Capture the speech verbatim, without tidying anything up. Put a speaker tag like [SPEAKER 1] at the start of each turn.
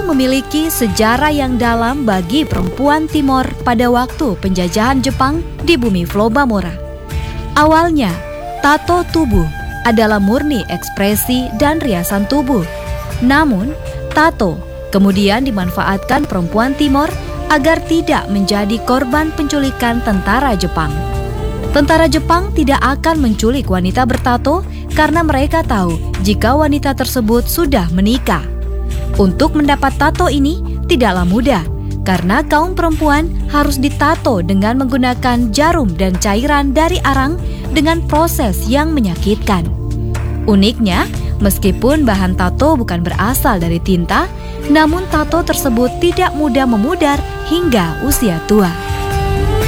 [SPEAKER 1] Jepang memiliki sejarah yang dalam bagi perempuan Timor pada waktu penjajahan Jepang di bumi Flobamora. Awalnya, tato tubuh adalah murni ekspresi dan riasan tubuh. Namun, tato kemudian dimanfaatkan perempuan Timor agar tidak menjadi korban penculikan tentara Jepang. Tentara Jepang tidak akan menculik wanita bertato karena mereka tahu jika wanita tersebut sudah menikah. Untuk mendapat tato ini tidaklah mudah, karena kaum perempuan harus ditato dengan menggunakan jarum dan cairan dari arang dengan proses yang menyakitkan. Uniknya, meskipun bahan tato bukan berasal dari tinta, namun tato tersebut tidak mudah memudar hingga usia tua.